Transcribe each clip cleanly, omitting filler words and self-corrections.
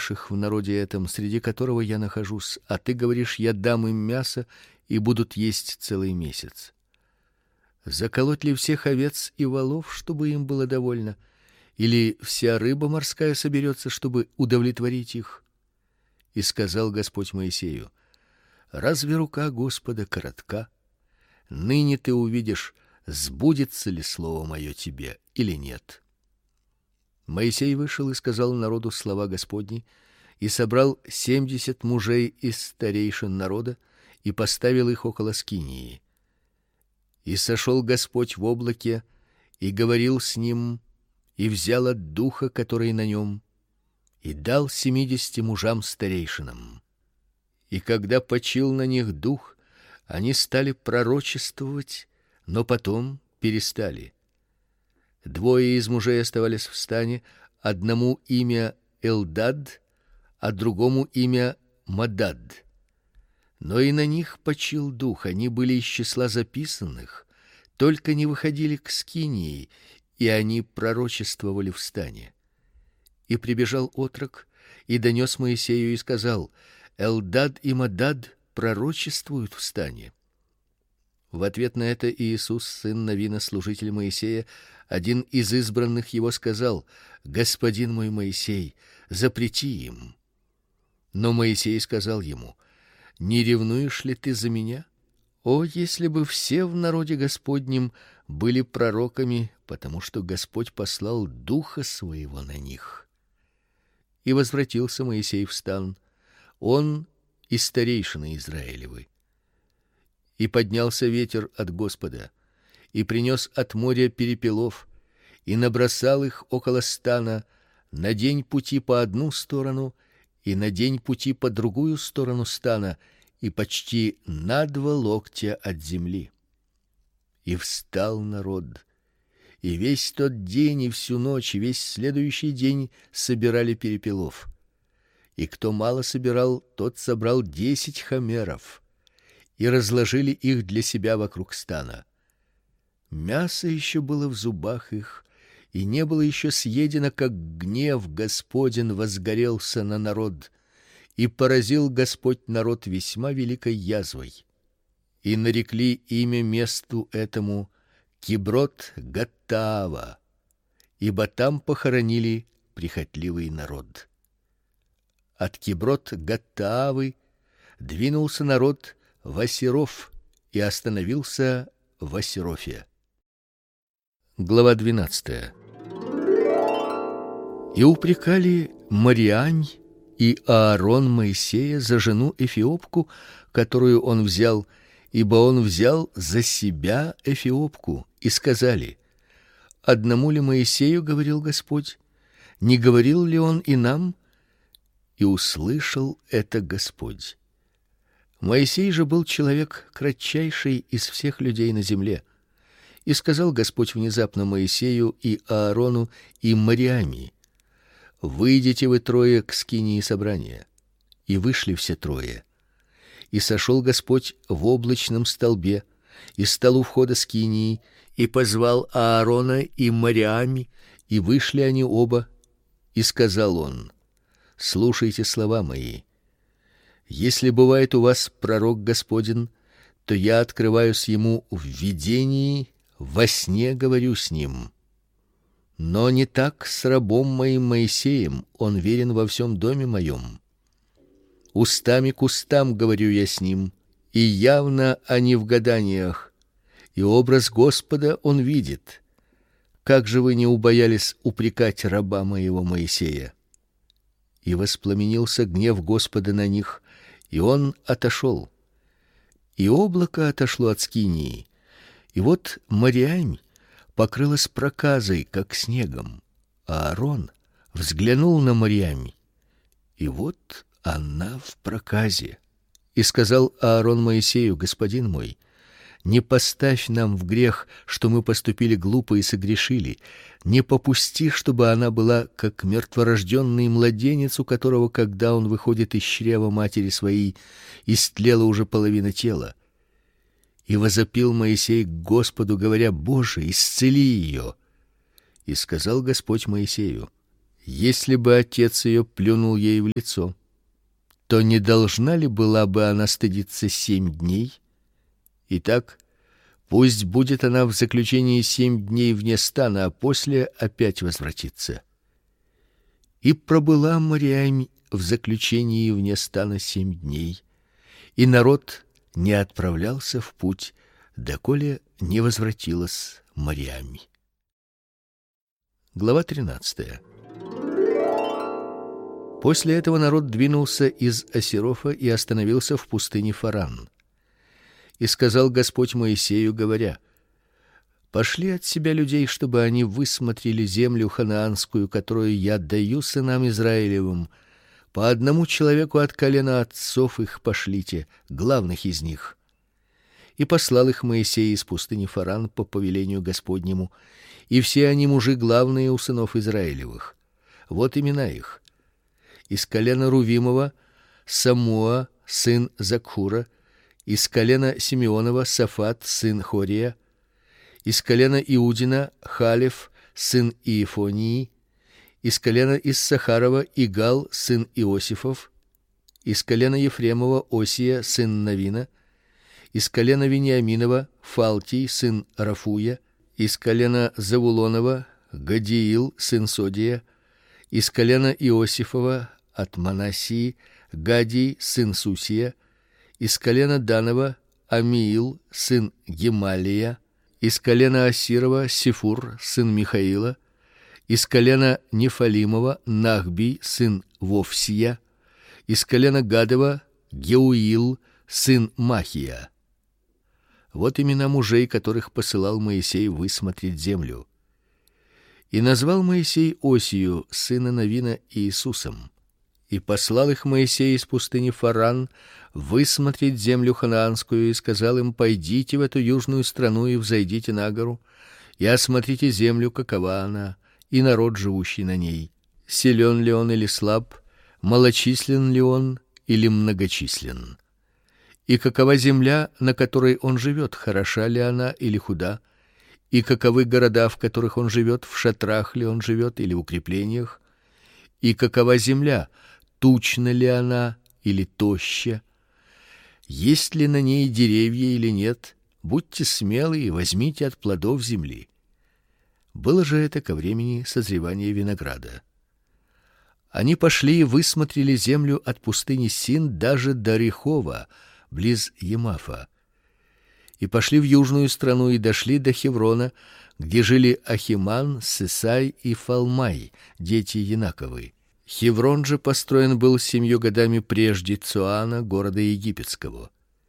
умерших в народе этом, среди которого я нахожусь, а ты говоришь: я дам им мясо, и будут есть целый месяц. Заколоть ли всех овец и волов, чтобы им было довольно, или вся рыба морская соберется, чтобы удовлетворить их? И сказал Господь Моисею: разве рука Господа коротка? Ныне ты увидишь, сбудется ли слово мое тебе или нет. Моисей вышел и сказал народу слова Господни, и собрал 70 мужей из старейшин народа и поставил их около скинии. И сошел Господь в облаке и говорил с ним, и взял от духа, который на нем, и дал 70 мужам старейшинам. И когда почил на них дух, они стали пророчествовать, но потом перестали. 2 из мужей оставались в стане, одному имя Элдад, а другому имя Мадад. Но и на них почил дух, они были из числа записанных, только не выходили к скинии, и они пророчествовали в стане. И прибежал отрок и донес Моисею и сказал: Элдад и Мадад пророчествуют в стане. В ответ на это Иисус, сын Навина, служитель Моисея, один из избранных его, сказал: господин мой Моисей, запрети им. Но Моисей сказал ему: не ревнуешь ли ты за меня? О, если бы все в народе Господнем были пророками, потому что Господь послал духа своего на них. И возвратился Моисей в стан, он и старейшины Израилевы. И поднялся ветер от Господа, и принес от моря перепелов, и набросал их около стана на день пути по одну сторону, и на день пути по другую сторону стана, и почти на 2 локтя от земли. И встал народ, и весь тот день и всю ночь, и весь следующий день собирали перепелов. И кто мало собирал, тот собрал 10 хомеров, и разложили их для себя вокруг стана. Мясо еще было в зубах их, и не было еще съедено, как гнев Господень возгорелся на народ, и поразил Господь народ весьма великой язвой. И нарекли имя месту этому Киброт-Гаттаава, ибо там похоронили прихотливый народ. От Киброт-Гаттаавы двинулся народ в Осиров и остановился в Осирофе. Глава 12. И упрекали Мариань и Аарон Моисея за жену эфиопку, которую он взял, ибо он взял за себя эфиопку, и сказали: одному ли Моисею говорил Господь? Не говорил ли он и нам? И услышал это Господь. Моисей же был человек кратчайший из всех людей на земле. И сказал Господь внезапно Моисею и Аарону и Мариаме: выйдите вы трое к скинии собрания. И вышли все трое. И сошел Господь в облачном столбе, и стал у входа скинии, и позвал Аарона и Мариаме, и вышли они оба, и сказал он: слушайте слова мои. Если бывает у вас пророк Господин, то я открываюсь ему в видении, во сне говорю с ним. Но не так с рабом моим Моисеем, он верен во всем доме моем. Устами к устам говорю я с ним, и явно, а не в гаданиях, и образ Господа он видит. Как же вы не убоялись упрекать раба моего Моисея? И воспламенился гнев Господа на них, и он отошел. И облако отошло от скинии, и вот Мариам покрылась проказой, как снегом. А Аарон взглянул на Мариам, и вот она в проказе. И сказал Аарон Моисею: господин мой, не поставь нам в грех, что мы поступили глупо и согрешили. Не попусти, чтобы она была как мертворожденный младенец, у которого, когда он выходит из чрева матери своей, истлела уже половина тела. И возопил Моисей к Господу, говоря: Боже, исцели ее. И сказал Господь Моисею: Если бы отец ее плюнул ей в лицо, то не должна ли была бы она стыдиться 7 дней? Итак, пусть будет она в заключении 7 дней вне стана, а после опять возвратится. И пробыла Марьям в заключении вне стана 7 дней, и народ не отправлялся в путь, доколе не возвратилась Марьям. Глава 13. После этого народ двинулся из Асирофа и остановился в пустыне Фаран. И сказал Господь Моисею, говоря: Пошли от себя людей, чтобы они высмотрели землю ханаанскую, которую я даю сынам Израилевым. По одному человеку от колена отцов их пошлите, главных из них. И послал их Моисей из пустыни Фаран по повелению Господнему, и все они мужи главные у сынов Израилевых. Вот имена их: из колена Рувимова Самуа сын Закхура, из колена Симеонова Сафат сын Хория, из колена Иудина Халев сын Иефонии, из колена Иссахарова Игал сын Иосифов, из колена Ефремова Осия сын Навина, из колена Вениаминова Фалтий сын Рафуя, из колена Завулонова Гадиил сын Содия, из колена Иосифова от Манассии Гадий сын Сусия, из колена Данова Амиил сын Гемалия, из колена Асирова Сифур сын Михаила, из колена Нефалимова Нахби сын Вовсия, из колена Гадова Геуил сын Махия. Вот имена мужей, которых посылал Моисей высмотреть землю. И назвал Моисей Осию сына Навина Иисусом. И послал их Моисей из пустыни Фаран высмотреть землю ханаанскую, и сказал им: Пойдите в эту южную страну и взойдите на гору, и осмотрите землю, какова она, и народ, живущий на ней, силен ли он или слаб, малочислен ли он или многочислен. И какова земля, на которой он живет, хороша ли она или худа, и каковы города, в которых он живет, в шатрах ли он живет или в укреплениях, и какова земля, тучна ли она или тоща, есть ли на ней деревья или нет. Будьте смелы и возьмите от плодов земли. Было же это ко времени созревания винограда. Они пошли и высмотрели землю от пустыни Син даже до Рехова, близ Емафа. И пошли в южную страну и дошли до Хеврона, где жили Ахиман, Сесай и Фалмай, дети Янаковы. Хеврон же построен был 7 годами прежде Цоана, города египетского.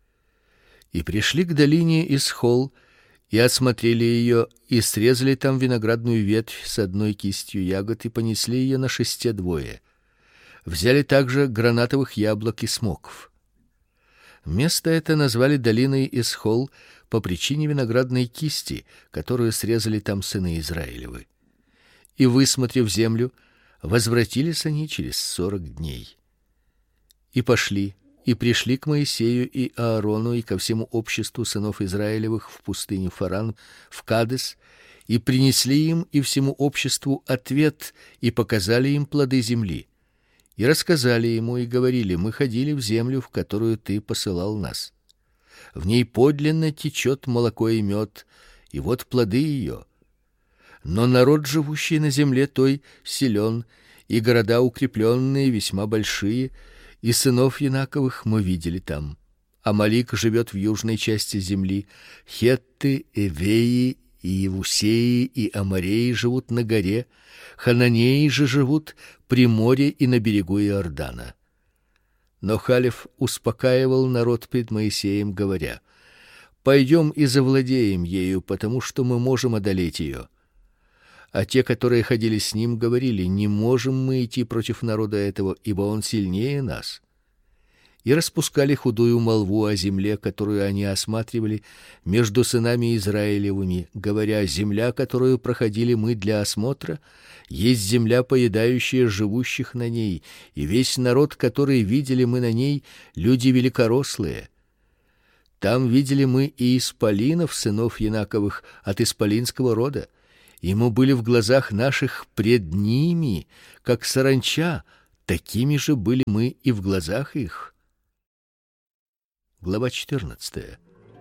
И пришли к долине Исхол, и осмотрели ее, и срезали там виноградную ветвь с одной кистью ягод, и понесли ее на шесте двое. Взяли также гранатовых яблок и смокв. Место это назвали долиной Исхол по причине виноградной кисти, которую срезали там сыны Израилевы. И, высмотрев землю, возвратились они через 40 дней. И пошли, и пришли к Моисею и Аарону и ко всему обществу сынов Израилевых в пустыне Фаран, в Кадес, и принесли им и всему обществу ответ, и показали им плоды земли. И рассказали ему и говорили: мы ходили в землю, в которую ты посылал нас. В ней подлинно течет молоко и мед, и вот плоды ее. Но народ, живущий на земле той, силен, и города укрепленные весьма большие, и сынов Янаковых мы видели там. Амалик живет в южной части земли, хетты, эвеи и Евусеи и Амореи живут на горе, хананеи же живут при море и на берегу Иордана. Но Халев успокаивал народ пред Моисеем, говоря: пойдем и завладеем ею, потому что мы можем одолеть ее. А те, которые ходили с ним, говорили: не можем мы идти против народа этого, ибо он сильнее нас. И распускали худую молву о земле, которую они осматривали, между сынами Израилевыми, говоря: земля, которую проходили мы для осмотра, есть земля, поедающая живущих на ней, и весь народ, который видели мы на ней, люди великорослые. Там видели мы и исполинов, сынов Янаковых, от исполинского рода, и мы были в глазах наших пред ними, как саранча, такими же были мы и в глазах их. Глава 14.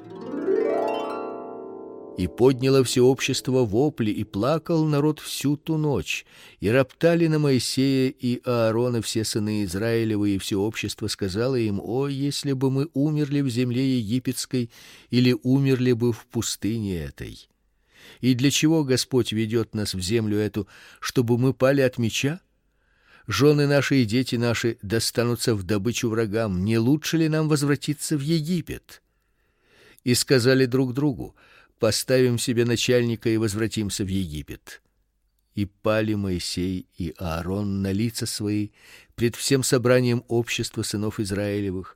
И подняло все общество вопли, и плакал народ всю ту ночь, и роптали на Моисея и Аарона все сыны Израилевы, и все общество сказало им: «О, если бы мы умерли в земле египетской, или умерли бы в пустыне этой! И для чего Господь ведет нас в землю эту, чтобы мы пали от меча? Жены наши и дети наши достанутся в добычу врагам. Не лучше ли нам возвратиться в Египет?» И сказали друг другу: «Поставим себе начальника и возвратимся в Египет». И пали Моисей и Аарон на лица свои пред всем собранием общества сынов Израилевых.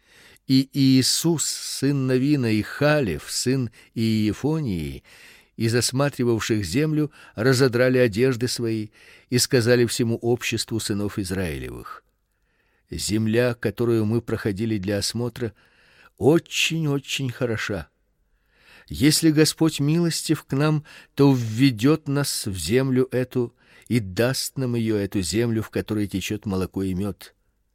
И Иисус, сын Навина, и Халев, сын Иефонии, из осматривавших землю, разодрали одежды свои и сказали всему обществу сынов Израилевых: «Земля, которую мы проходили для осмотра, очень-очень хороша. Если Господь милостив к нам, то введет нас в землю эту и даст нам ее, эту землю, в которой течет молоко и мед.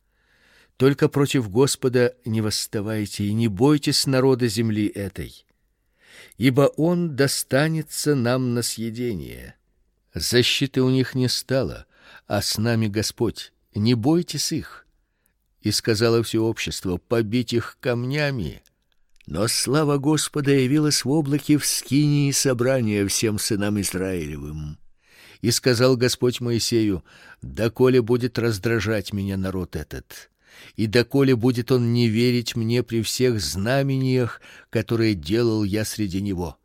Только против Господа не восставайте и не бойтесь народа земли этой, ибо Он достанется нам на съедение. Защиты у них не стало, а с нами Господь, не бойтесь их». И сказало все общество: «Побить их камнями». Но слава Господа явилась в облаке в скинии собрания всем сынам Израилевым. И сказал Господь Моисею: «Доколе будет раздражать меня народ этот, и доколе будет он не верить мне при всех знамениях, которые делал я среди него?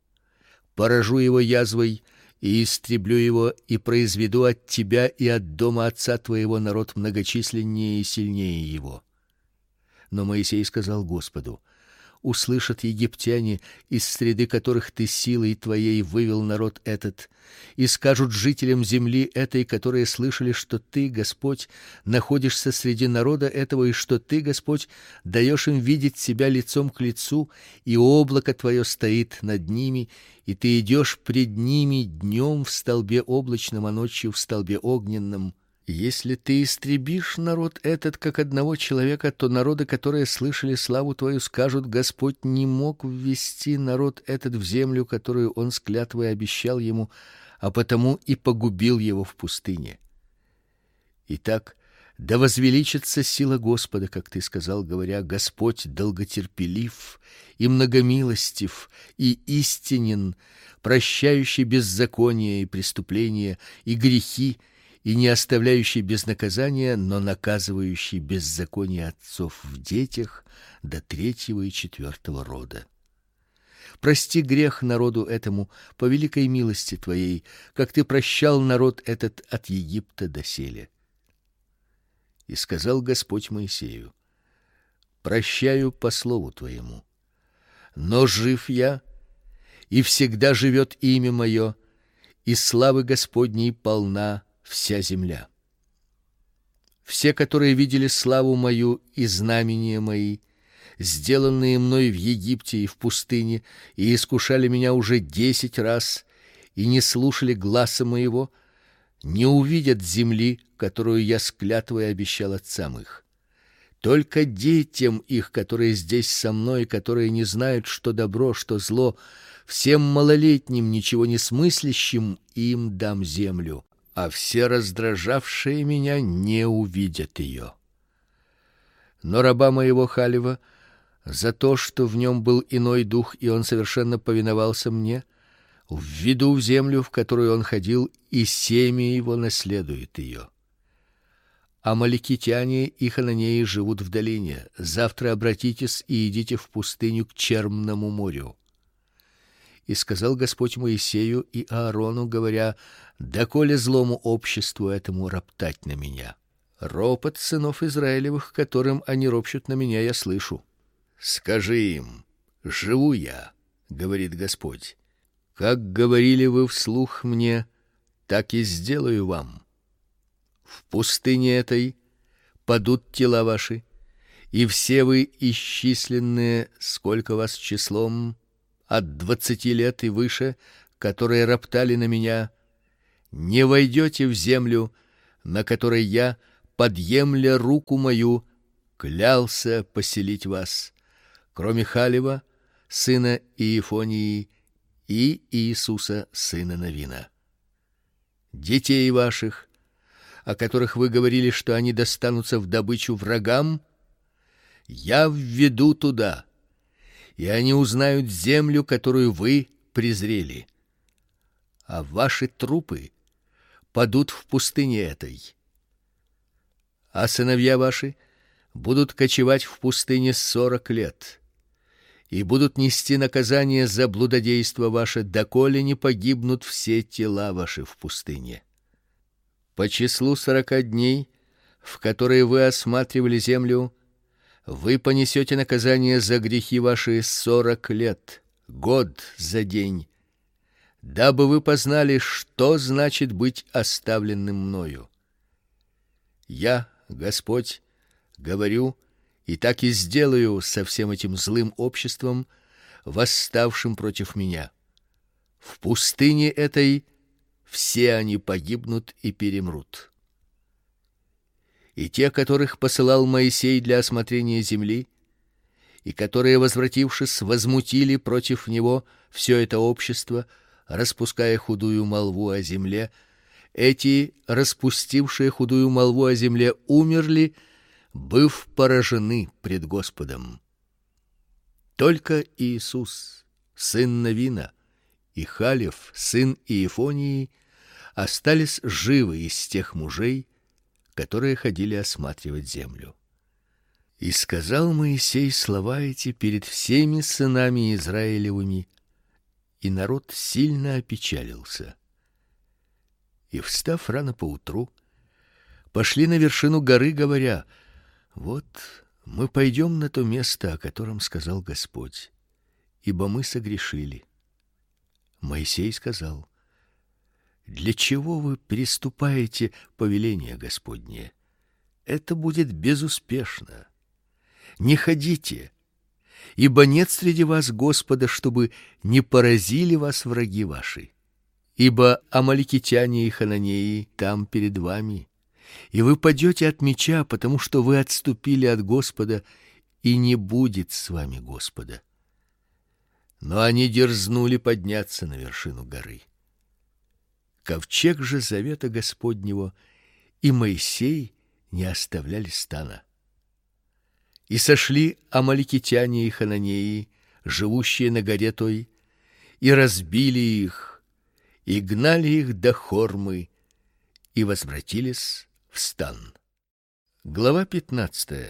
Поражу его язвой и истреблю его, и произведу от тебя и от дома отца твоего народ многочисленнее и сильнее его». Но Моисей сказал Господу: «Услышат египтяне, из среды которых ты силой твоей вывел народ этот, и скажут жителям земли этой, которые слышали, что ты, Господь, находишься среди народа этого, и что ты, Господь, даешь им видеть себя лицом к лицу, и облако твое стоит над ними, и ты идешь пред ними днем в столбе облачном, а ночью в столбе огненном. Если ты истребишь народ этот, как одного человека, то народы, которые слышали славу твою, скажут: Господь не мог ввести народ этот в землю, которую он с клятвой обещал ему, а потому и погубил его в пустыне. Итак, да возвеличится сила Господа, как ты сказал, говоря: Господь долготерпелив и многомилостив и истинен, прощающий беззаконие и преступления и грехи, и не оставляющий без наказания, но наказывающий беззаконие отцов в детях до 3-го и 4-го рода. Прости грех народу этому по великой милости твоей, как ты прощал народ этот от Египта доселе. И сказал Господь Моисею: «Прощаю по слову твоему, но жив я, и всегда живет имя мое, и славы Господней полна вся земля. Все, которые видели славу мою и знамения мои, сделанные мной в Египте и в пустыне, и искушали меня уже 10 раз, и не слушали гласа моего, не увидят земли, которую я с клятвой обещал отцам их. Только детям их, которые здесь со мной, которые не знают, что добро, что зло, всем малолетним, ничего не смыслящим, им дам землю, а все раздражавшие меня не увидят ее. Но раба моего Халева, за то, что в нем был иной дух, и он совершенно повиновался мне, введу в землю, в которую он ходил, и семя его наследует ее. Амаликитяне и хананеи живут в долине. Завтра обратитесь и идите в пустыню к Черному морю». И сказал Господь Моисею и Аарону, говоря: «Доколе злому обществу этому роптать на меня? Ропот сынов Израилевых, которым они ропщут на меня, я слышу. Скажи им: живу я, говорит Господь. Как говорили вы вслух мне, так и сделаю вам. В пустыне этой падут тела ваши, и все вы исчисленные, сколько вас числом, от 20 лет и выше, которые роптали на меня, не войдете в землю, на которой я, подъемля руку мою, клялся поселить вас, кроме Халева, сына Иефонии, и Иисуса, сына Навина. Детей ваших, о которых вы говорили, что они достанутся в добычу врагам, я введу туда, и они узнают землю, которую вы презрели. А ваши трупы падут в пустыне этой. А сыновья ваши будут кочевать в пустыне 40 лет и будут нести наказание за блудодейство ваше, доколе не погибнут все тела ваши в пустыне. По числу 40 дней, в которые вы осматривали землю, вы понесете наказание за грехи ваши 40 лет, год за день, дабы вы познали, что значит быть оставленным мною. Я, Господь, говорю, и так и сделаю со всем этим злым обществом, восставшим против меня. В пустыне этой все они погибнут и перемрут. И те, которых посылал Моисей для осмотрения земли, и которые, возвратившись, возмутили против него все это общество, распуская худую молву о земле, эти, распустившие худую молву о земле, умерли, быв поражены пред Господом. Только Иисус, сын Навина, и Халев, сын Иефонии, остались живы из тех мужей, которые ходили осматривать землю. И сказал Моисей слова эти перед всеми сынами Израилевыми, и народ сильно опечалился. И, встав рано поутру, пошли на вершину горы, говоря: вот мы пойдем на то место, о котором сказал Господь, ибо мы согрешили. Моисей сказал: для чего вы приступаете повеление Господне? Это будет безуспешно. Не ходите, ибо нет среди вас Господа, чтобы не поразили вас враги ваши. Ибо амаликитяне и хананеи там перед вами, и вы падете от меча, потому что вы отступили от Господа, и не будет с вами Господа. Но они дерзнули подняться на вершину горы. Ковчег же завета Господнего и Моисей не оставляли стана. И сошли амаликитяне и хананеи, живущие на горе той, и разбили их, и гнали их до Хормы, и возвратились в стан. Глава 15.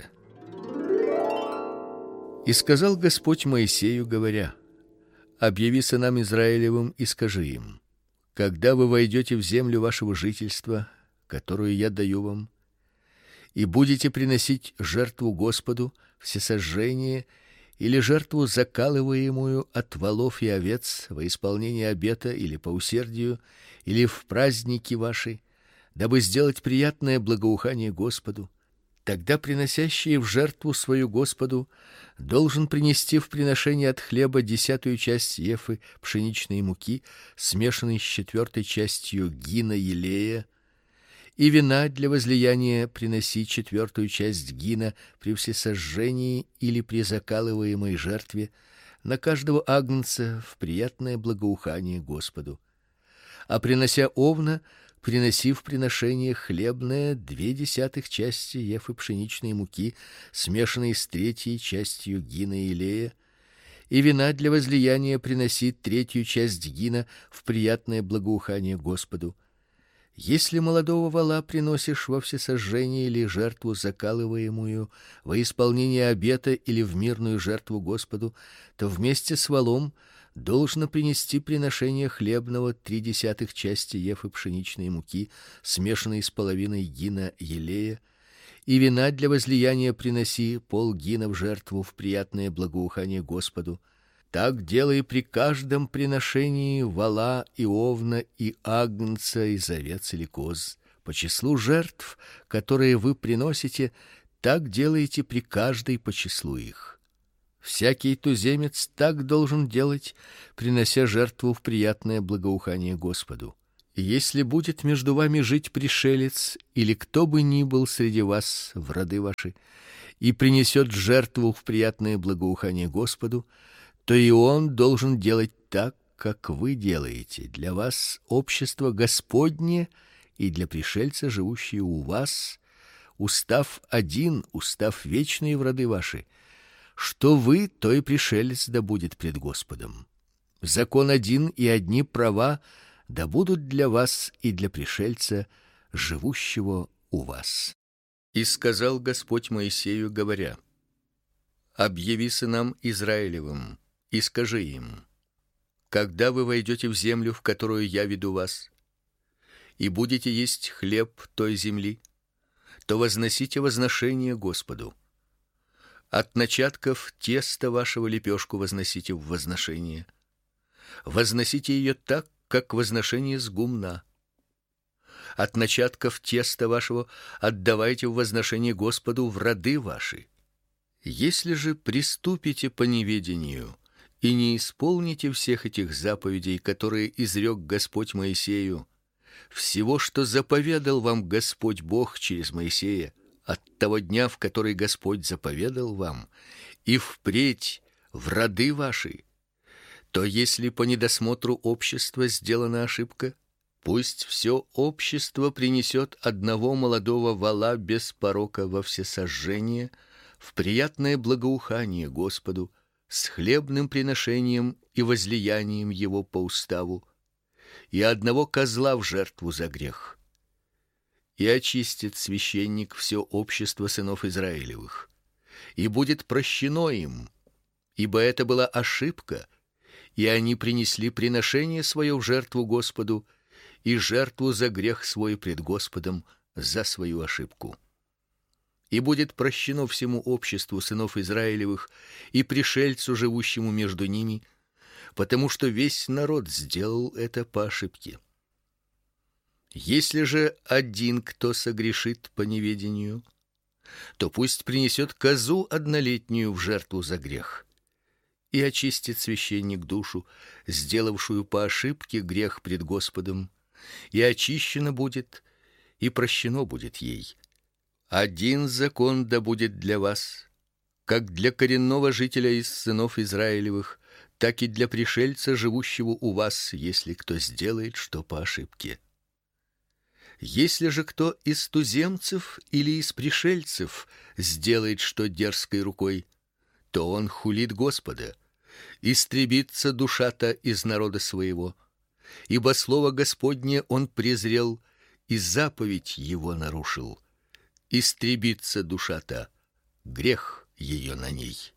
И сказал Господь Моисею, говоря: объяви сынам Израилевым и скажи им: когда вы войдете в землю вашего жительства, которую я даю вам, и будете приносить жертву Господу, всесожжение или жертву закалываемую от волов и овец во исполнение обета или по усердию, или в праздники ваши, дабы сделать приятное благоухание Господу, тогда приносящий в жертву свою Господу должен принести в приношение от хлеба 10-ю часть ефы пшеничной муки, смешанной с 4-й частью гина елея, и вина для возлияния приноси 4-ю часть гина при всесожжении или при закалываемой жертве на каждого агнца в приятное благоухание Господу. А принося овна, приноси в приношение хлебное 2/10 части ефы пшеничной муки, смешанной с 3-й частью гина елея, и вина для возлияния приноси 3-ю часть гина в приятное благоухание Господу. Если молодого вола приносишь во всесожжение или жертву закалываемую во исполнение обета или в мирную жертву Господу, то вместе с волом должно принести приношение хлебного 3/10 части ефы пшеничной муки, смешанной с половиной гина елея, и вина для возлияния приноси полгина в жертву в приятное благоухание Господу. Так делай при каждом приношении вола и овна и агнца из овец или коз. По числу жертв, которые вы приносите, так делайте при каждой по числу их. Всякий туземец так должен делать, принося жертву в приятное благоухание Господу. И если будет между вами жить пришелец или кто бы ни был среди вас в роды ваши, и принесет жертву в приятное благоухание Господу, то и он должен делать так, как вы делаете. Для вас общество Господне, и для пришельца, живущего у вас, устав один, устав вечный в роды ваши. Что вы, то и пришелец да будет пред Господом. Закон один и одни права да будут для вас и для пришельца, живущего у вас. И сказал Господь Моисею, говоря: объяви сынам Израилевым и скажи им: когда вы войдете в землю, в которую я веду вас, и будете есть хлеб той земли, то возносите возношение Господу. От начатков теста вашего лепешку возносите в возношение. Возносите ее так, как возношение с гумна. От начатков теста вашего отдавайте в возношение Господу в роды ваши. Если же приступите по неведению и не исполните всех этих заповедей, которые изрек Господь Моисею, всего, что заповедал вам Господь Бог через Моисея, от того дня, в который Господь заповедал вам, и впредь в роды ваши, то если по недосмотру общества сделана ошибка, пусть все общество принесет одного молодого вола без порока во всесожжение, в приятное благоухание Господу, с хлебным приношением и возлиянием его по уставу, и одного козла в жертву за грех. И очистит священник все общество сынов Израилевых, и будет прощено им, ибо это была ошибка, и они принесли приношение свое в жертву Господу и жертву за грех свой пред Господом за свою ошибку. И будет прощено всему обществу сынов Израилевых и пришельцу, живущему между ними, потому что весь народ сделал это по ошибке. Если же один кто согрешит по неведению, то пусть принесет козу однолетнюю в жертву за грех, и очистит священник душу, сделавшую по ошибке грех пред Господом, и очищена будет, и прощено будет ей. Один закон да будет для вас, как для коренного жителя из сынов Израилевых, так и для пришельца, живущего у вас, если кто сделает что по ошибке. Если же кто из туземцев или из пришельцев сделает что дерзкой рукой, то он хулит Господа, истребится душа-то из народа своего, ибо слово Господне он презрел и заповедь его нарушил. Истребится душа-то, грех ее на ней.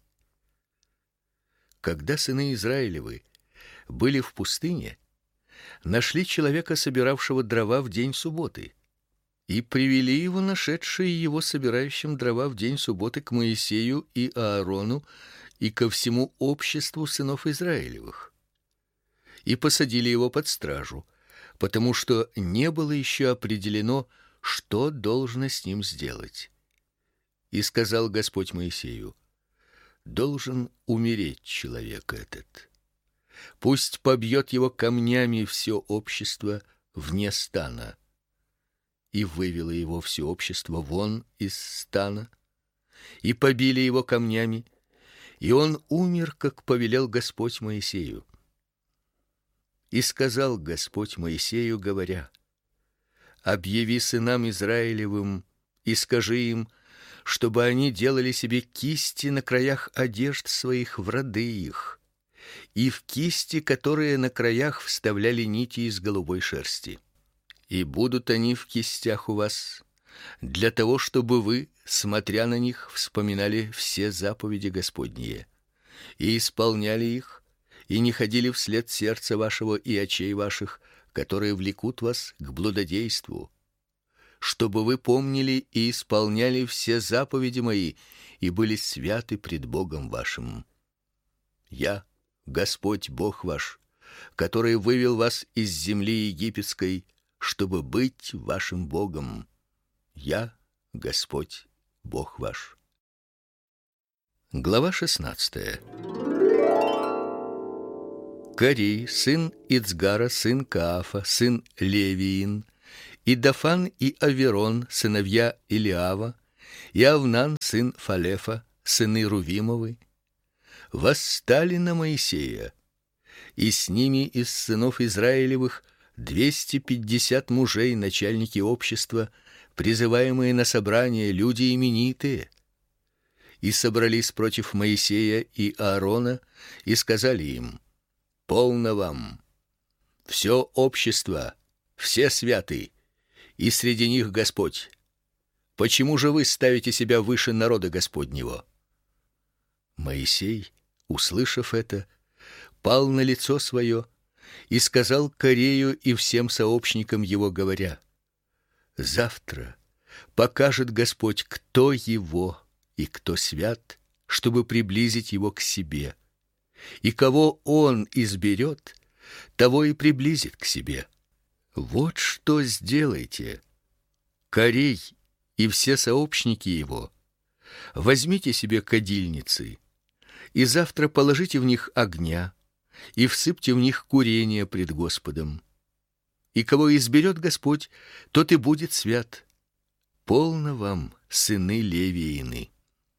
Когда сыны Израилевы были в пустыне, нашли человека, собиравшего дрова в день субботы, и привели его, нашедшие его собирающим дрова в день субботы, к Моисею и Аарону и ко всему обществу сынов Израилевых. И посадили его под стражу, потому что не было еще определено, что должно с ним сделать. И сказал Господь Моисею: должен умереть человек этот. Пусть побьет его камнями все общество вне стана. И вывело его все общество вон из стана, и побили его камнями, и он умер, как повелел Господь Моисею. И сказал Господь Моисею, говоря: объяви сынам Израилевым и скажи им, чтобы они делали себе кисти на краях одежд своих в роды их, и в кисти, которые на краях вставляли нити из голубой шерсти. И будут они в кистях у вас, для того, чтобы вы, смотря на них, вспоминали все заповеди Господние, и исполняли их, и не ходили вслед сердца вашего и очей ваших, которые влекут вас к блудодейству, чтобы вы помнили и исполняли все заповеди мои и были святы пред Богом вашим. Я, Господь Бог ваш, который вывел вас из земли египетской, чтобы быть вашим Богом. Я, Господь Бог ваш. Глава 16. Корей, сын Ицгара, сын Каафа, сын Левиин, и Дафан и Аверон, сыновья Илиава, и Авнан, сын Фалефа, сыны Рувимовы, восстали на Моисея, и с ними из сынов Израилевых 250 мужей, начальники общества, призываемые на собрание, люди именитые. И собрались против Моисея и Аарона, и сказали им: полно вам, все общество, все святы, и среди них Господь. Почему же вы ставите себя выше народа Господнего? Моисей, услышав это, пал на лицо свое и сказал Корею и всем сообщникам его, говоря: завтра покажет Господь, кто его и кто свят, чтобы приблизить его к себе, и кого он изберет, того и приблизит к себе. Вот что сделайте: Корей и все сообщники его, возьмите себе кадильницы, и завтра положите в них огня, и всыпьте в них курение пред Господом. И кого изберет Господь, тот и будет свят. Полно вам, сыны Левиины.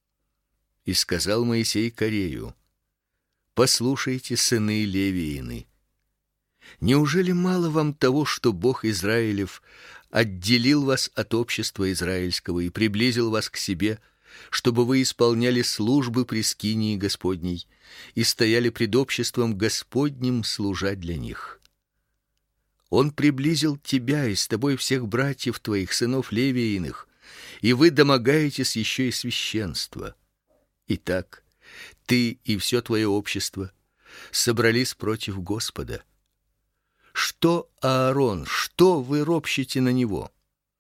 И сказал Моисей Корею: послушайте, сыны Левиины, неужели мало вам того, что Бог Израилев отделил вас от общества израильского и приблизил вас к себе, чтобы вы исполняли службы при скинии Господней и стояли пред обществом Господним, служа для них? Он приблизил тебя и с тобой всех братьев твоих, сынов Левииных, и вы домогаетесь еще и священства. Итак, ты и все твое общество собрались против Господа. Что Аарон, что вы ропщете на него?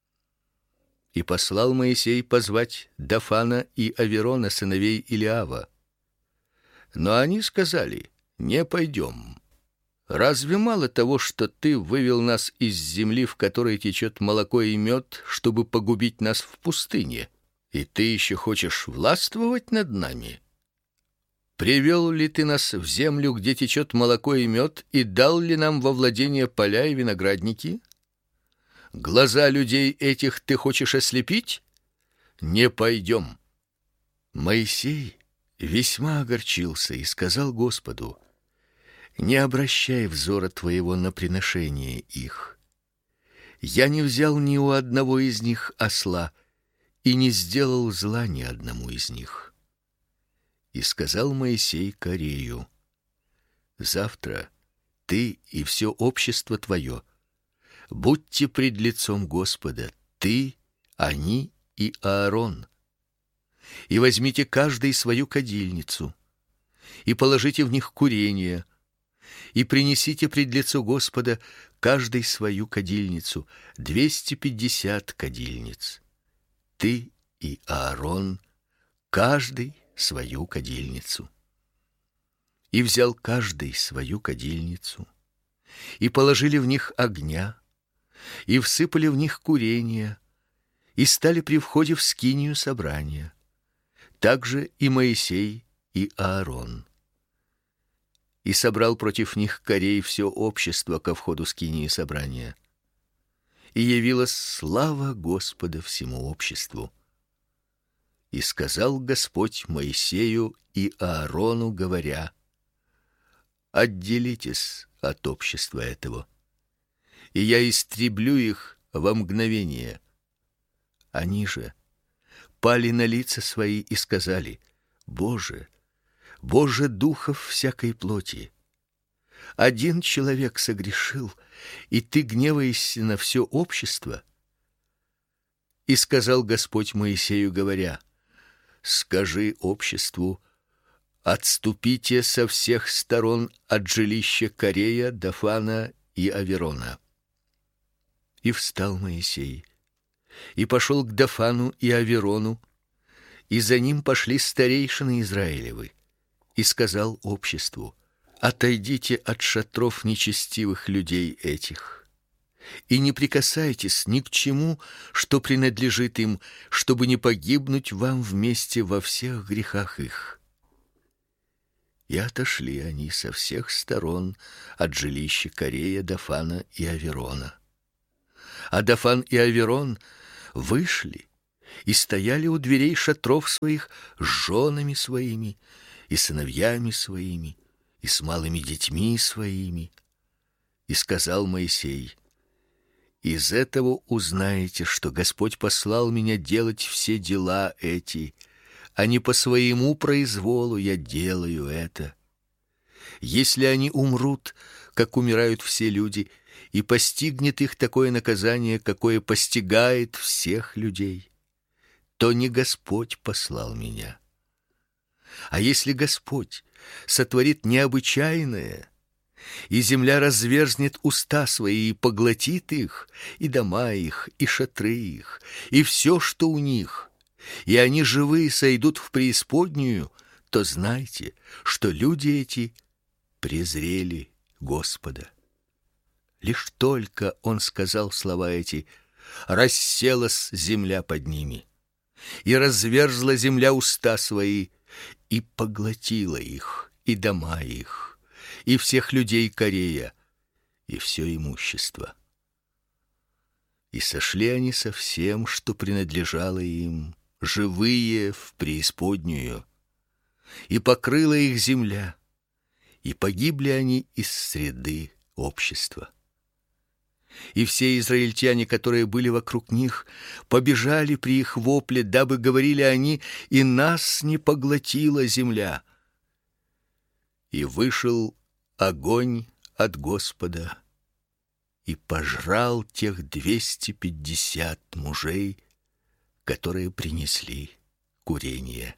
И послал Моисей позвать Дафана и Аверона, сыновей Илиава. Но они сказали: не пойдем. Разве мало того, что ты вывел нас из земли, в которой течет молоко и мед, чтобы погубить нас в пустыне, и ты еще хочешь властвовать над нами? Привел ли ты нас в землю, где течет молоко и мед, и дал ли нам во владение поля и виноградники? Глаза людей этих ты хочешь ослепить? Не пойдем. Моисей весьма огорчился и сказал Господу: не обращай взора твоего на приношение их. Я не взял ни у одного из них осла и не сделал зла ни одному из них. И сказал Моисей Корею: завтра ты и все общество твое будьте пред лицом Господа, ты, они и Аарон, и возьмите каждый свою кадильницу, и положите в них курение, и принесите пред лицо Господа каждый свою кадильницу, 250 кадильниц. Ты и Аарон, каждый свою кадильницу. И взял каждый свою кадильницу, и положили в них огня, и всыпали в них курение, и стали при входе в скинию собрания. Также и Моисей и Аарон. И собрал против них Корей все общество ко входу скинии собрания. И явилась слава Господа всему обществу. И сказал Господь Моисею и Аарону, говоря: отделитесь от общества этого, и я истреблю их во мгновение. Они же пали на лица свои и сказали: Боже, Боже духов всякой плоти, один человек согрешил, и ты гневаешься на все общество. И сказал Господь Моисею, говоря: скажи обществу: отступите со всех сторон от жилища Корея, Дафана и Аверона. И встал Моисей, и пошел к Дафану и Аверону, и за ним пошли старейшины Израилевы, и сказал обществу: отойдите от шатров нечестивых людей этих, и не прикасайтесь ни к чему, что принадлежит им, чтобы не погибнуть вам вместе во всех грехах их. И отошли они со всех сторон от жилища Корея, Дафана и Аверона. А Дафан и Аверон вышли и стояли у дверей шатров своих с женами своими и сыновьями своими и с малыми детьми своими. И сказал Моисей: из этого узнаете, что Господь послал меня делать все дела эти, а не по своему произволу я делаю это. Если они умрут, как умирают все люди, и постигнет их такое наказание, какое постигает всех людей, то не Господь послал меня. А если Господь сотворит необычайное, и земля разверзнет уста свои и поглотит их, и дома их, и шатры их, и все, что у них, и они живые сойдут в преисподнюю, то знайте, что люди эти презрели Господа. Лишь только он сказал слова эти, расселась земля под ними, и разверзла земля уста свои, и поглотила их, и дома их, и всех людей Корея, и все имущество. И сошли они со всем, что принадлежало им, живые в преисподнюю, и покрыла их земля, и погибли они из среды общества. И все израильтяне, которые были вокруг них, побежали при их вопле, дабы говорили они: и нас не поглотила земля. И вышел огонь от Господа и пожрал тех 250 мужей, которые принесли курение.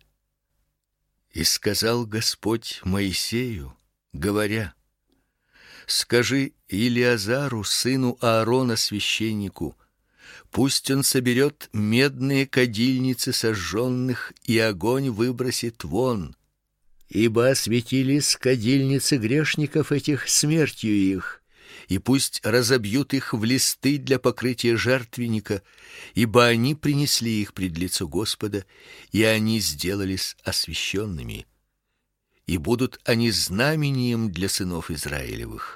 И сказал Господь Моисею, говоря: скажи Илиазару, сыну Аарона, священнику, пусть он соберет медные кадильницы сожженных, и огонь выбросит вон, ибо осветились кадильницы грешников этих смертью их, и пусть разобьют их в листы для покрытия жертвенника, ибо они принесли их пред лицо Господа, и они сделались освященными, и будут они знамением для сынов Израилевых.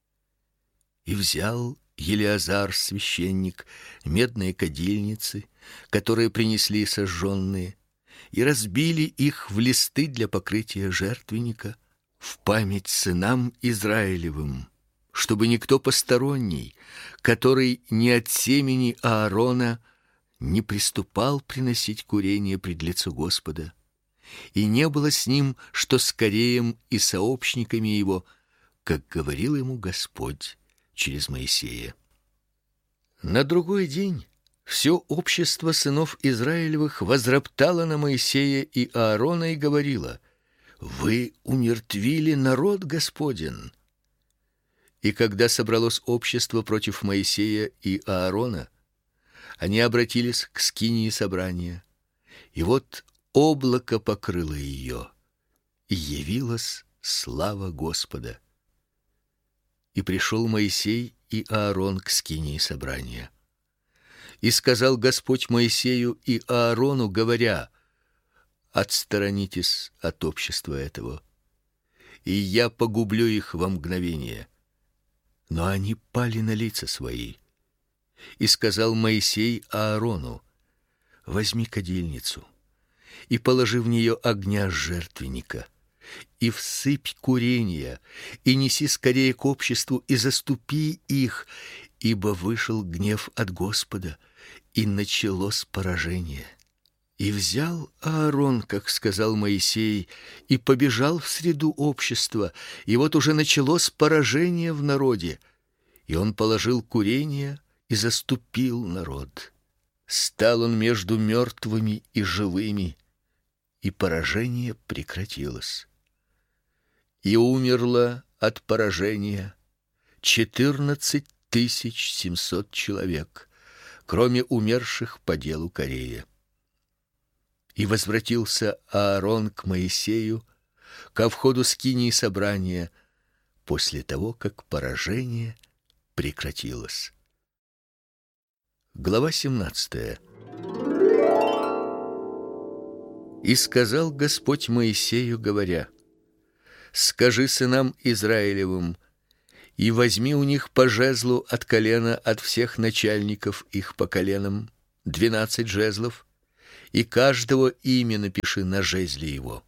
И взял Елиазар, священник, медные кадильницы, которые принесли сожженные, и разбили их в листы для покрытия жертвенника в память сынам Израилевым, чтобы никто посторонний, который не от семени Аарона, не приступал приносить курение пред лицо Господа, и не было с ним, что с Кореем и сообщниками его, как говорил ему Господь через Моисея. На другой день все общество сынов Израилевых возроптало на Моисея и Аарона и говорило: вы умертвили народ Господен. И когда собралось общество против Моисея и Аарона, они обратились к скинии собрания, и вот облако покрыло ее, и явилась слава Господа. И пришел Моисей и Аарон к скинии собрания. И сказал Господь Моисею и Аарону, говоря: отсторонитесь от общества этого, и я погублю их во мгновение. Но они пали на лица свои. И сказал Моисей Аарону: возьми кадильницу и положи в нее огня жертвенника, и всыпь курения, и неси скорее к обществу, и заступи их, ибо вышел гнев от Господа, и началось поражение. И взял Аарон, как сказал Моисей, и побежал в среду общества, и вот уже началось поражение в народе, и он положил курение и заступил народ. Стал он между мертвыми и живыми, и поражение прекратилось. И умерло от поражения 14 700 человек, кроме умерших по делу Корея. И возвратился Аарон к Моисею ко входу скинии собрания после того, как поражение прекратилось. Глава 17. И сказал Господь Моисею, говоря: Скажи сынам Израилевым: и возьми у них по жезлу от колена от всех начальников их по коленам, 12 жезлов, и каждого имя напиши на жезле его.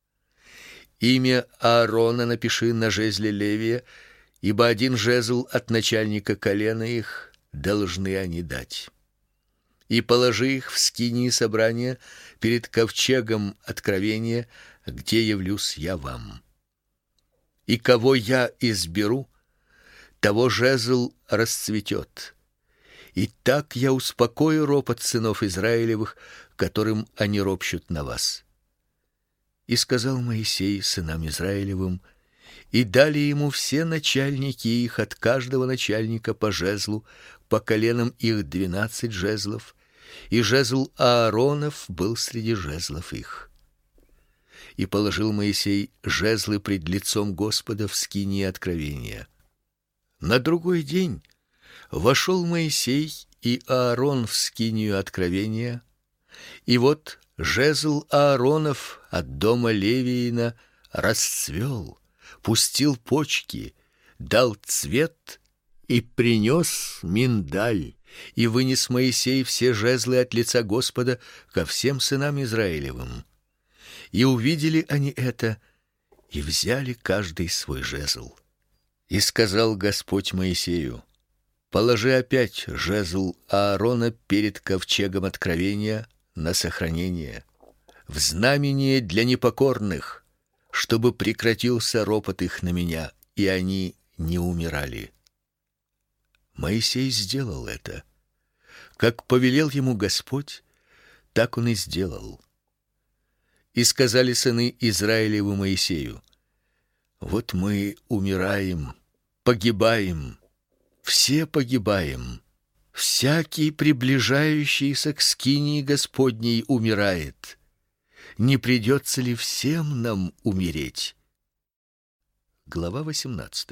Имя Аарона напиши на жезле Левия, ибо один жезл от начальника колена их должны они дать. И положи их в скинии собрания перед ковчегом откровения, где явлюсь я вам. И кого я изберу, того жезл расцветет. И так я успокою ропот сынов Израилевых, которым они ропщут на вас. И сказал Моисей сынам Израилевым, и дали ему все начальники их от каждого начальника по жезлу, по коленам их 12 жезлов, и жезл Ааронов был среди жезлов их. И положил Моисей жезлы пред лицом Господа в скинии откровения. На другой день вошел Моисей и Аарон в скинию откровения, и вот жезл Ааронов от дома Левиина расцвел, пустил почки, дал цвет и принес миндаль, и вынес Моисей все жезлы от лица Господа ко всем сынам Израилевым. И увидели они это, и взяли каждый свой жезл. И сказал Господь Моисею: положи опять жезл Аарона перед ковчегом откровения на сохранение, в знамение для непокорных, чтобы прекратился ропот их на меня, и они не умирали. Моисей сделал это. Как повелел ему Господь, так он и сделал. И сказали сыны Израилевы Моисею: вот мы умираем, погибаем, все погибаем. Всякий приближающийся к скинии Господней умирает. Не придется ли всем нам умереть? Глава 18.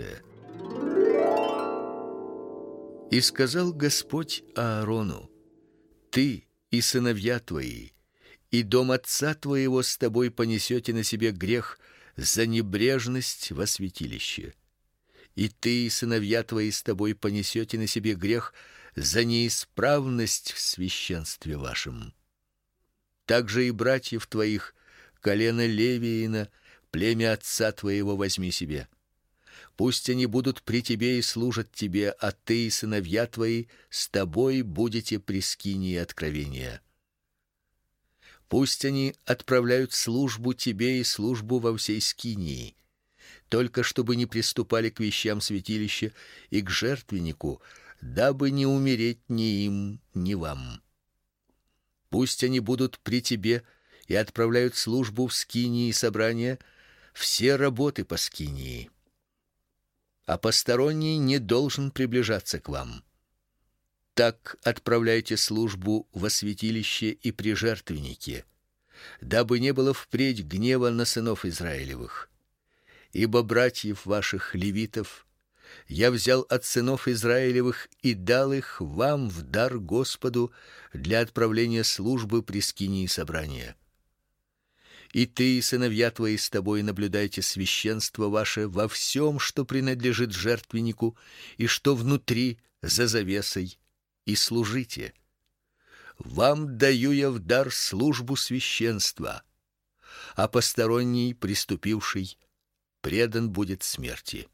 И сказал Господь Аарону: ты и сыновья твои, и дом отца твоего с тобой понесете на себе грех за небрежность во святилище. И ты и сыновья твои с тобой понесете на себе грех за неисправность в священстве вашем. Также и братьев твоих, колено Левиина, племя отца твоего возьми себе. Пусть они будут при тебе и служат тебе, а ты и сыновья твои с тобой будете при скинии откровения. Пусть они отправляют службу тебе и службу во всей скинии, только чтобы не приступали к вещам святилища и к жертвеннику, дабы не умереть ни им, ни вам. Пусть они будут при тебе и отправляют службу в скинии собрания, все работы по скинии. А посторонний не должен приближаться к вам. Так отправляйте службу во святилище и при жертвеннике, дабы не было впредь гнева на сынов Израилевых. Ибо братьев ваших левитов я взял от сынов Израилевых и дал их вам в дар Господу для отправления службы при скинии собрания. И ты и сыновья твои с тобой наблюдайте священство ваше во всем, что принадлежит жертвеннику и что внутри за завесой, и служите. Вам даю я в дар службу священства, а посторонний, приступивший, предан будет смерти.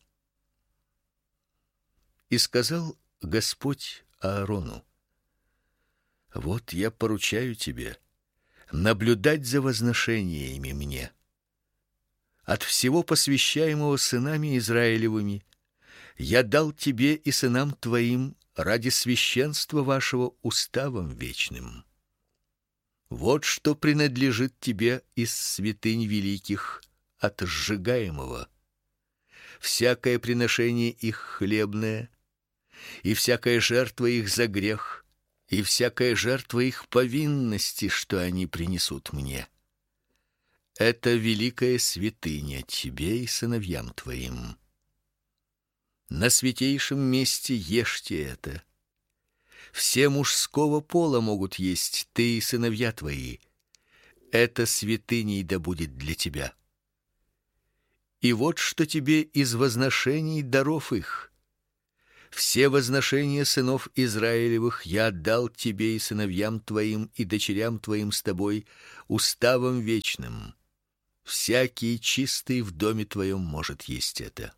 И сказал Господь Аарону: вот я поручаю тебе наблюдать за возношениями мне. От всего посвящаемого сынами Израилевыми я дал тебе и сынам твоим ради священства вашего уставом вечным. Вот что принадлежит тебе из святынь великих от сжигаемого: всякое приношение их хлебное, и всякая жертва их за грех, и всякая жертва их повинности, что они принесут мне. Это великая святыня тебе и сыновьям твоим. На святейшем месте ешьте это. Все мужского пола могут есть, ты и сыновья твои. Это святыней да будет для тебя. И вот что тебе из возношений даров их. Все возношения сынов Израилевых я отдал тебе и сыновьям твоим и дочерям твоим с тобой уставом вечным. Всякий чистый в доме твоем может есть это.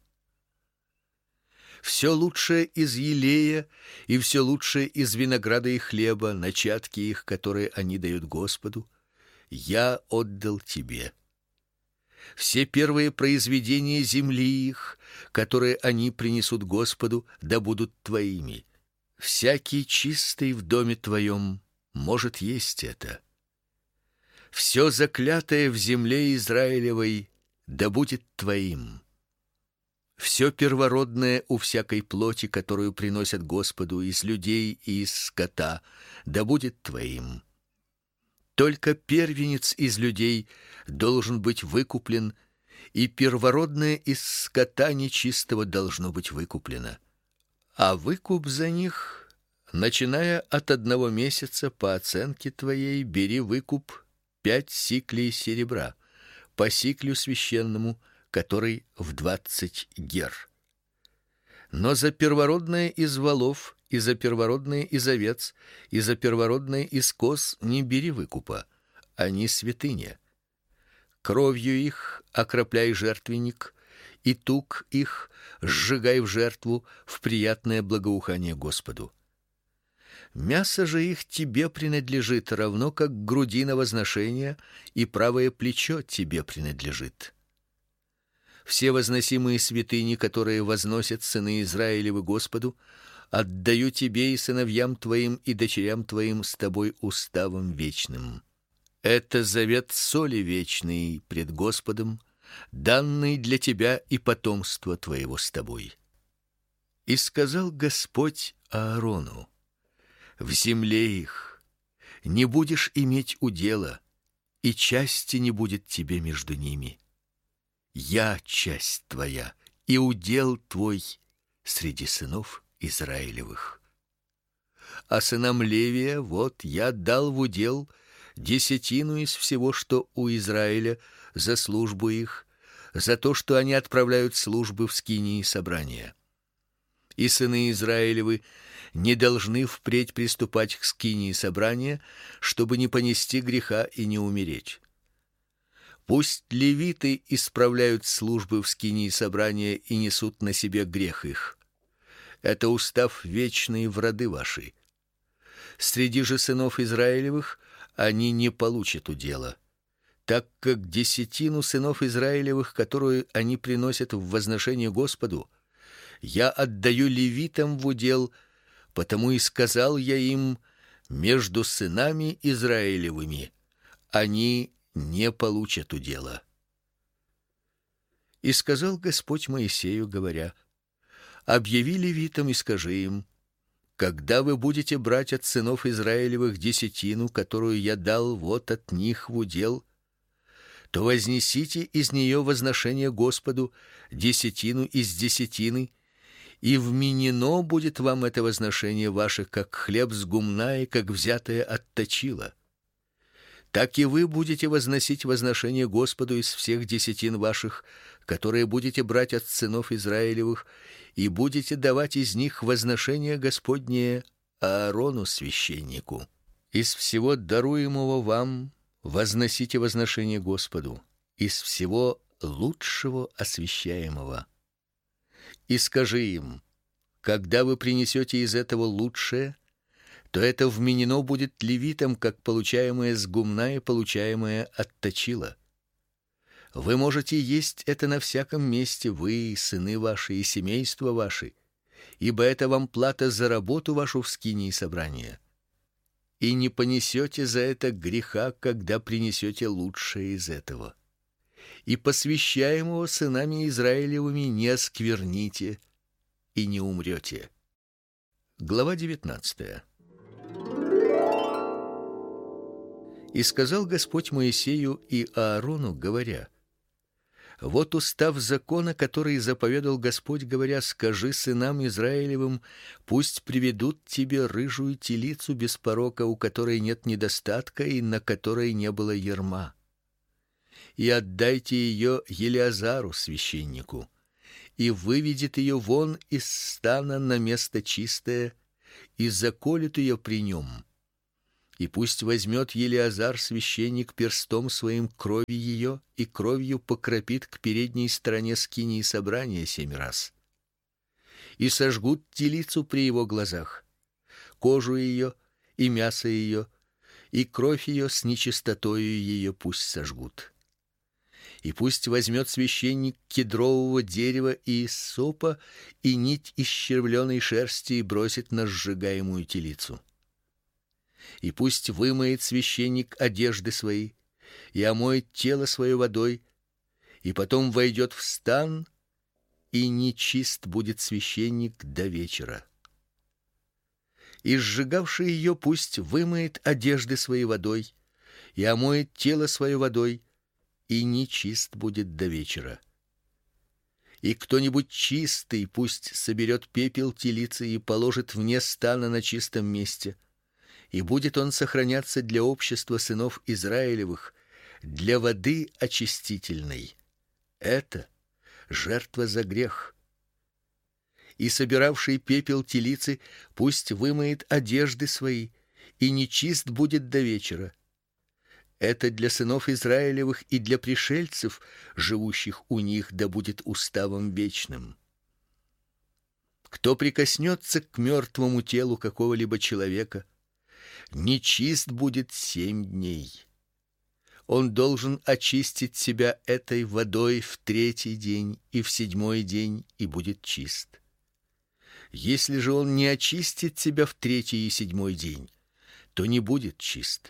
Все лучшее из елея и все лучшее из винограда и хлеба, начатки их, которые они дают Господу, я отдал тебе. Все первые произведения земли их, которые они принесут Господу, да будут твоими. Всякий чистый в доме твоем может есть это. Все заклятое в земле Израилевой да будет твоим. Все первородное у всякой плоти, которую приносят Господу из людей и из скота, да будет твоим. Только первенец из людей должен быть выкуплен, и первородное из скота нечистого должно быть выкуплено. А выкуп за них, начиная от 1 месяца по оценке твоей, бери выкуп 5 сиклей серебра, по сиклю священному, который в 20 гер. Но за первородное из волов, и за первородное из овец, и за первородное из коз не бери выкупа, они святыня. Кровью их окропляй жертвенник, и тук их сжигай в жертву в приятное благоухание Господу. Мясо же их тебе принадлежит, равно как грудина возношения, и правое плечо тебе принадлежит. Все возносимые святыни, которые возносят сыны Израилевы Господу, отдаю тебе и сыновьям твоим и дочерям твоим с тобой уставом вечным. Это завет соли вечный пред Господом, данный для тебя и потомства твоего с тобой. И сказал Господь Аарону: в земле их не будешь иметь удела, и части не будет тебе между ними. Я часть твоя, и удел твой среди сынов Израилевых. А сынам Левия вот я дал в удел десятину из всего, что у Израиля, за службу их, за то, что они отправляют службы в скинии собрания. И сыны Израилевы не должны впредь приступать к скинии собрания, чтобы не понести греха и не умереть. Пусть левиты исправляют службы в скинии собрания и несут на себе грех их. Это устав вечный в роды ваши. Среди же сынов Израилевых они не получат удела, так как десятину сынов Израилевых, которую они приносят в возношение Господу, я отдаю левитам в удел, потому и сказал я им: между сынами Израилевыми они не получат удела. И сказал Господь Моисею, говоря: объяви левитам и скажи им: когда вы будете брать от сынов Израилевых десятину, которую я дал вот от них в удел, то вознесите из нее возношение Господу десятину из десятины, и вменено будет вам это возношение ваше, как хлеб с гумна и как взятое от точила. Так и вы будете возносить возношение Господу из всех десятин ваших, которые будете брать от сынов Израилевых, и будете давать из них возношение Господнее Аарону священнику. Из всего даруемого вам возносите возношение Господу, из всего лучшего освящаемого. И скажи им: когда вы принесете из этого лучшее, то это вменено будет левитам, как получаемое с гумна и получаемое от точила. Вы можете есть это на всяком месте, вы, сыны ваши и семейства ваши, ибо это вам плата за работу вашу в скинии собрания. И не понесете за это греха, когда принесете лучшее из этого. И посвящаемого сынами Израилевыми не оскверните, и не умрете. Глава 19. И сказал Господь Моисею и Аарону, говоря: вот устав закона, который заповедал Господь, говоря: скажи сынам Израилевым, пусть приведут тебе рыжую телицу без порока, у которой нет недостатка и на которой не было ярма. и отдайте ее Елиазару священнику, и выведет ее вон из стана на место чистое, и заколет ее при нем. И пусть возьмет Елиазар священник перстом своим крови ее и кровью покропит к передней стороне скинии собрания 7 раз. И сожгут телицу при его глазах, кожу ее и мясо ее, и кровь ее с нечистотою ее пусть сожгут. И пусть возьмет священник кедрового дерева и иссопа и нить из червленой шерсти и бросит на сжигаемую телицу. И пусть вымоет священник одежды свои и омоет тело свое водой, и потом войдет в стан, и нечист будет священник до вечера. И сжигавший ее пусть вымоет одежды свои водой и омоет тело свое водой, и нечист будет до вечера. И кто-нибудь чистый пусть соберет пепел телицы и положит вне стана на чистом месте, и будет он сохраняться для общества сынов Израилевых, для воды очистительной. Это жертва за грех. И собиравший пепел телицы пусть вымоет одежды свои, и нечист будет до вечера. Это для сынов Израилевых и для пришельцев, живущих у них, да будет уставом вечным. Кто прикоснется к мертвому телу какого-либо человека, нечист будет 7 дней. Он должен очистить себя этой водой в 3-й день и в 7-й день, и будет чист. Если же он не очистит себя в 3-й и 7-й день, то не будет чист.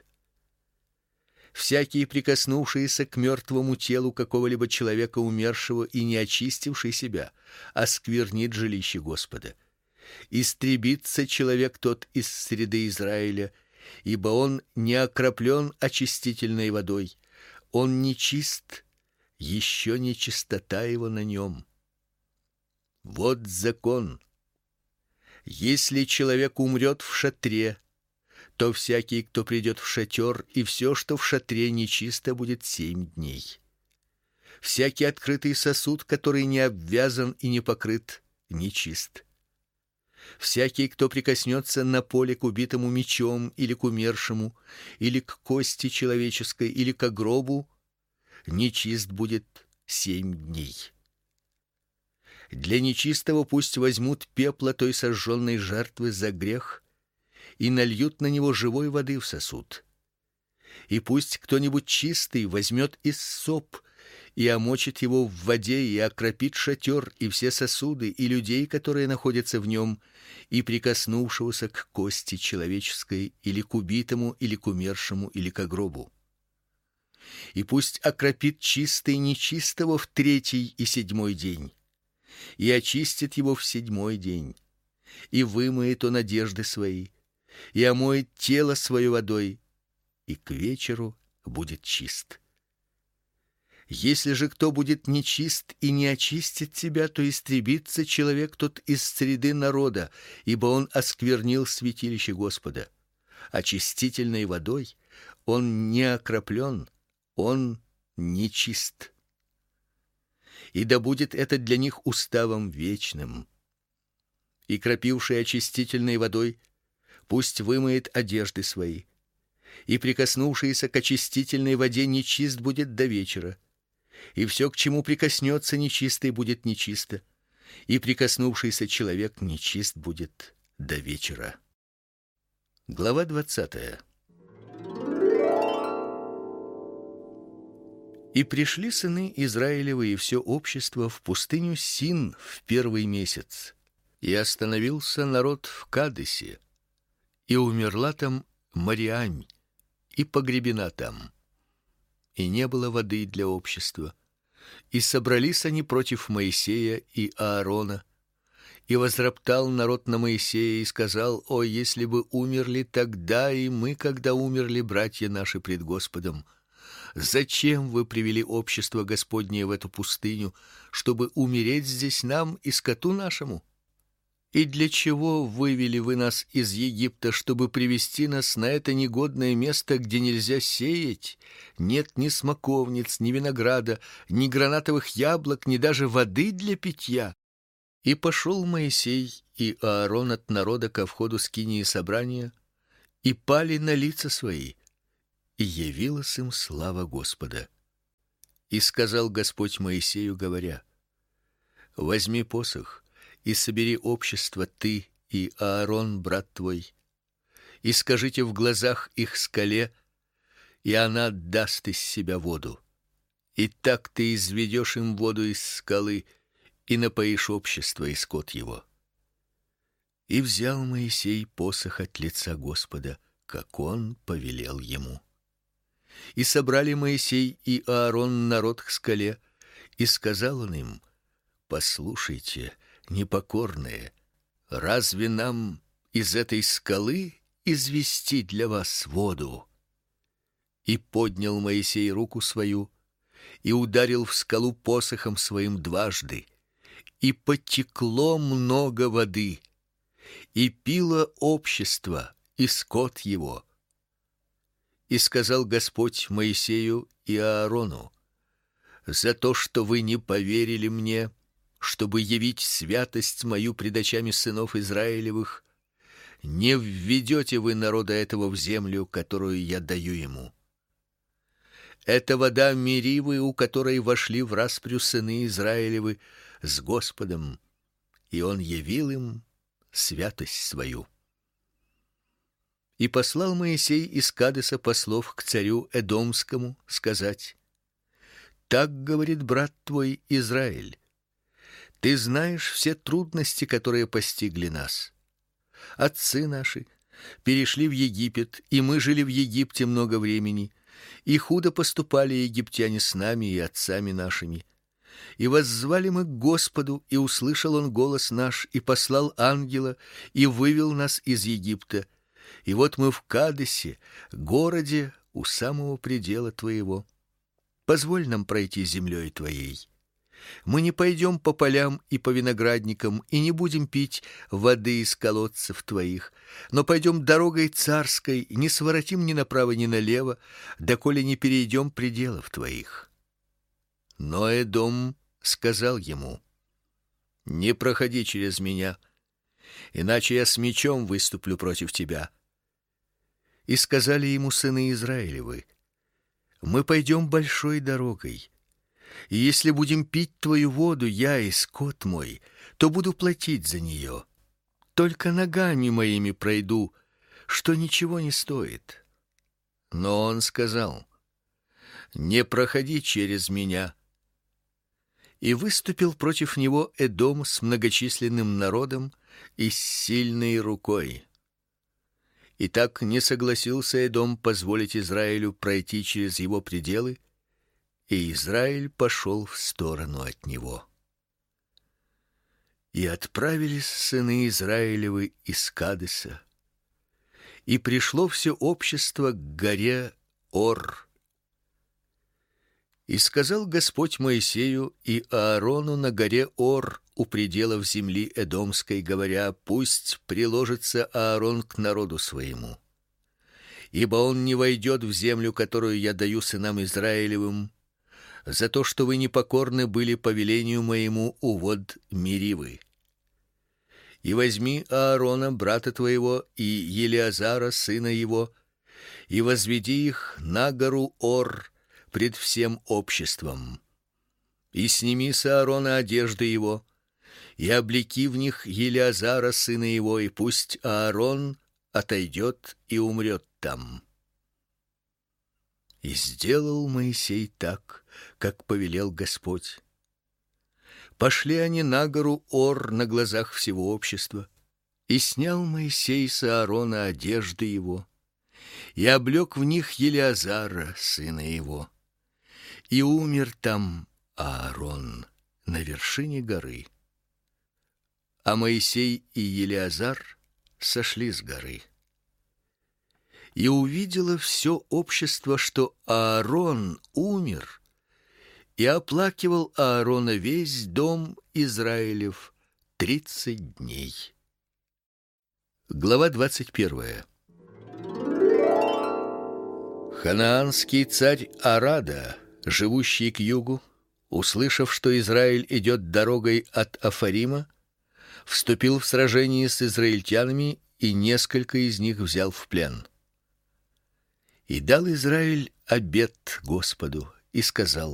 Всякий, прикоснувшийся к мертвому телу какого-либо человека умершего и не очистивший себя, осквернит жилище Господа. Истребится человек тот из среды Израиля, ибо он не окроплен очистительной водой, он нечист, еще не чистота его на нем. Вот закон. Если человек умрет в шатре, то всякий, кто придет в шатер, и все, что в шатре, нечисто будет 7 дней. Всякий открытый сосуд, который не обвязан и не покрыт, нечист. Всякий, кто прикоснется на поле к убитому мечом или к умершему, или к кости человеческой, или к гробу, нечист будет 7 дней. Для нечистого пусть возьмут пепла той сожженной жертвы за грех и нальют на него живой воды в сосуд. И пусть кто-нибудь чистый возьмет иссоп и омочит его в воде и окропит шатер и все сосуды и людей, которые находятся в нем, и прикоснувшегося к кости человеческой или к убитому, или к умершему, или к гробу. И пусть окропит чистый нечистого в 3-й и 7-й день, и очистит его в 7-й день, и вымоет он одежды свои, и омоет тело свое водой, и к вечеру будет чист. Если же кто будет нечист и не очистит себя, то истребится человек тот из среды народа, ибо он осквернил святилище Господа. Очистительной водой он не окроплен, он нечист. И да будет это для них уставом вечным. И кропивший очистительной водой пусть вымоет одежды свои, и прикоснувшийся к очистительной воде нечист будет до вечера. И все, к чему прикоснется нечистый, будет нечисто, и прикоснувшийся человек нечист будет до вечера. Глава 20. И пришли сыны Израилевы и все общество в пустыню Син в 1-й месяц, и остановился народ в Кадесе, и умерла там Мариам, и погребена там. И не было воды для общества. И собрались они против Моисея и Аарона. И возроптал народ на Моисея и сказал: «О, если бы умерли тогда и мы, когда умерли братья наши пред Господом! Зачем вы привели общество Господне в эту пустыню, чтобы умереть здесь нам и скоту нашему?» И для чего вывели вы нас из Египта, чтобы привести нас на это негодное место, где нельзя сеять? Нет ни смоковниц, ни винограда, ни гранатовых яблок, ни даже воды для питья. И пошел Моисей и Аарон от народа ко входу скинии собрания, и пали на лица свои, и явилась им слава Господа. И сказал Господь Моисею, говоря: возьми посох и собери общество ты и Аарон брат твой, и скажите в глазах их скале, и она даст из себя воду. И так ты изведешь им воду из скалы, и напоишь общество и скот его. И взял Моисей посох от лица Господа, как он повелел ему. И собрали Моисей и Аарон народ к скале, и сказал он им: послушайте, непокорные, разве нам из этой скалы извести для вас воду? И поднял Моисей руку свою и ударил в скалу посохом своим дважды, и потекло много воды, и пило общество и скот его. И сказал Господь Моисею и Аарону: за то, что вы не поверили мне, чтобы явить святость мою пред очами сынов Израилевых, не введете вы народа этого в землю, которую я даю ему. Это вода Меривы, у которой вошли в распрю сыны Израилевы с Господом, и он явил им святость свою. И послал Моисей из Кадеса послов к царю Эдомскому сказать: так говорит брат твой Израиль: ты знаешь все трудности, которые постигли нас. Отцы наши перешли в Египет, и мы жили в Египте много времени, и худо поступали египтяне с нами и отцами нашими. И воззвали мы к Господу, и услышал он голос наш, и послал ангела, и вывел нас из Египта. И вот мы в Кадесе, городе у самого предела твоего. Позволь нам пройти землей твоей. Мы не пойдем по полям и по виноградникам, и не будем пить воды из колодцев твоих, но пойдем дорогой царской, не своротим ни направо, ни налево, доколе не перейдем пределов твоих. Но Эдом сказал ему: не проходи через меня, иначе я с мечом выступлю против тебя. И сказали ему сыны Израилевы: мы пойдем большой дорогой, и если будем пить твою воду, я и скот мой, то буду платить за нее. Только ногами моими пройду, что ничего не стоит. Но он сказал: не проходи через меня. И выступил против него Эдом с многочисленным народом и с сильной рукой. И так не согласился Эдом позволить Израилю пройти через его пределы, и Израиль пошел в сторону от него. И отправились сыны Израилевы из Кадеса, и пришло все общество к горе Ор. И сказал Господь Моисею и Аарону на горе Ор у пределов земли Эдомской, говоря: пусть приложится Аарон к народу своему, ибо он не войдет в землю, которую я даю сынам Израилевым, за то, что вы непокорны были повелению моему у вод Меривы. И возьми Аарона, брата твоего, и Елиазара, сына его, и возведи их на гору Ор пред всем обществом. И сними с Аарона одежды его, и облеки в них Елиазара, сына его, и пусть Аарон отойдет и умрет там. И сделал Моисей так, как повелел Господь. Пошли они на гору Ор на глазах всего общества, и снял Моисей с Аарона одежды его, и облек в них Елиазара, сына его. И умер там Аарон на вершине горы. А Моисей и Елиазар сошли с горы. И увидело все общество, что Аарон умер, и оплакивал Аарона весь дом Израилев 30 дней. Глава 21. Ханаанский царь Арада, живущий к югу, услышав, что Израиль идет дорогой от Афарима, вступил в сражение с израильтянами и несколько из них взял в плен. И дал Израиль обет Господу и сказал: